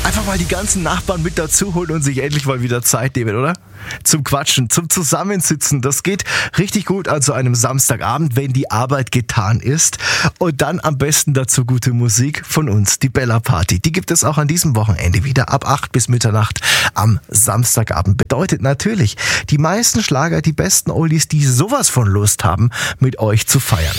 Einfach mal die ganzen Nachbarn mit dazu holen und sich endlich mal wieder Zeit nehmen, oder? Zum Quatschen, zum Zusammensitzen. Das geht richtig gut an so einem Samstagabend, wenn die Arbeit getan ist. Und dann am besten dazu gute Musik von uns, die Bella Party. Die gibt es auch an diesem Wochenende wieder ab 8 bis Mitternacht am Samstagabend. Bedeutet natürlich, die meisten Schlager, die besten Oldies, die sowas von Lust haben, mit euch zu feiern.